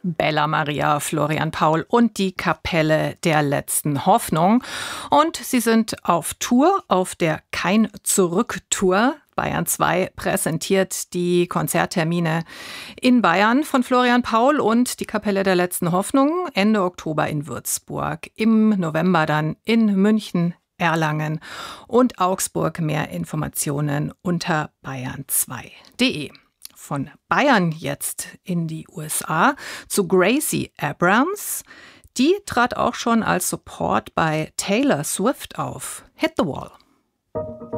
Bella Maria, Florian Paul und die Kapelle der letzten Hoffnung. Und sie sind auf Tour, auf der Kein-Zurück-Tour. Bayern 2 präsentiert die Konzerttermine in Bayern von Florian Paul und die Kapelle der letzten Hoffnung Ende Oktober in Würzburg, im November dann in München, Erlangen und Augsburg. Mehr Informationen unter bayern2.de. Von Bayern jetzt in die USA zu Gracie Abrams. Die trat auch schon als Support bei Taylor Swift auf. Hit the Wall.